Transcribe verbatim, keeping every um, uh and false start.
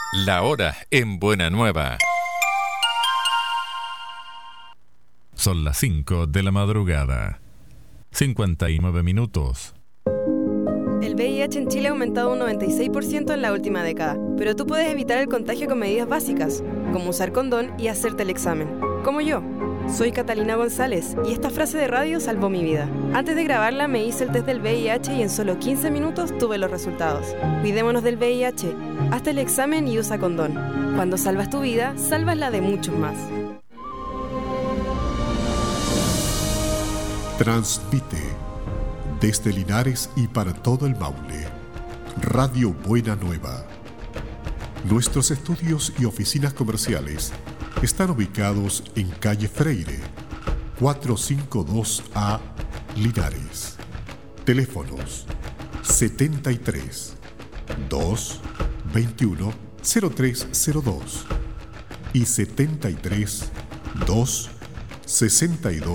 La hora en Buena Nueva. Son las cinco de la madrugada. cincuenta y nueve minutos. El V I H en Chile ha aumentado un noventa y seis por ciento en la última década, pero tú puedes evitar el contagio con medidas básicas, como usar condón y hacerte el examen. Como yo. Soy Catalina González y esta frase de radio salvó mi vida. Antes de grabarla me hice el test del V I H y en solo quince minutos tuve los resultados. Cuidémonos del V I H. Hazte el examen y usa condón. Cuando salvas tu vida, salvas la de muchos más. Transmite desde Linares y para todo el Maule, Radio Buena Nueva. Nuestros estudios y oficinas comerciales están ubicados en calle Freire, cuatrocientos cincuenta y dos A, Linares. Teléfonos setenta y tres, dos, veintiuno, cero tres cero dos y setenta y tres, dos, sesenta y dos.